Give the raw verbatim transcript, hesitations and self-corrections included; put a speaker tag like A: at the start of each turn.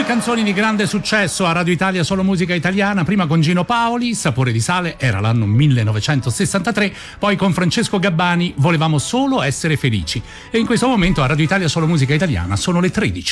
A: canzoni di grande successo a Radio Italia Solo Musica Italiana, prima con Gino Paoli, Sapore di sale, era l'anno millenovecentosessantatré, poi con Francesco Gabbani, Volevamo solo essere felici. E in questo momento a Radio Italia Solo Musica Italiana sono le tredici.